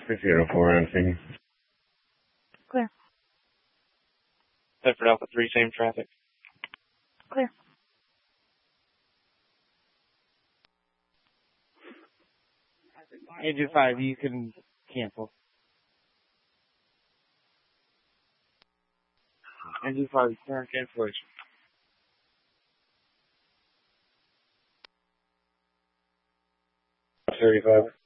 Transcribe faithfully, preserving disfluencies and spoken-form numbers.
six zero four on scene. Clear. Bedford Alpha three, same traffic. Clear. Agent five, you can cancel. Agent five, current cancellation. thirty-five.